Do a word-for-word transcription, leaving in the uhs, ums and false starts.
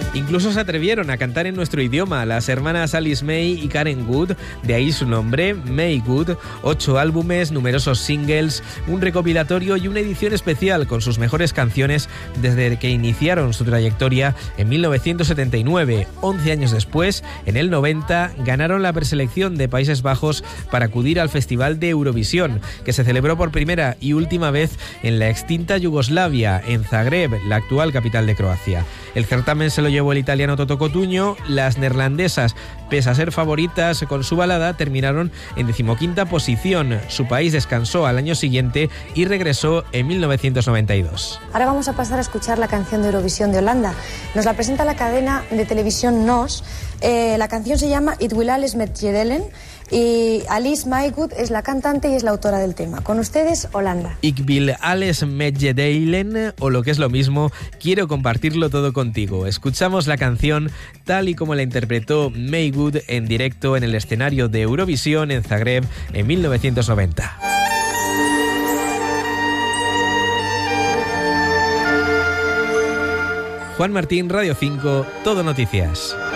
Incluso se atrevieron a cantar en nuestro idioma las hermanas Alice May y Karen Good, de ahí su nombre, May Good, ocho álbumes, numerosos singles, un recopilatorio y una edición especial con sus mejores canciones desde que iniciaron su trayectoria en mil novecientos setenta y nueve. once años después, en el noventa, ganaron la preselección de Países Bajos para acudir al Festival de Eurovisión, que se celebró por primera y última vez en la extinta Yugoslavia, en Zagreb, la actual capital de Croacia. El certamen se lo llevó el italiano Toto Cotugno. Las neerlandesas, pese a ser favoritas con su balada, terminaron en decimoquinta posición. Su país descansó al año siguiente y regresó en mil novecientos noventa y dos. Ahora vamos a pasar a escuchar la canción de Eurovisión de Holanda. Nos la presenta la cadena de televisión N O S. Eh, la canción se llama It Will Alles Met Jedelen y Alice May Good es la cantante y es la autora del tema. Con ustedes, Holanda. Ik wil alles met je delen, o lo que es lo mismo, quiero compartirlo todo contigo. Escuchamos la canción tal y como la interpretó May Good en directo en el escenario de Eurovisión en Zagreb en mil novecientos noventa. Juan Martín, Radio cinco, Todo Noticias.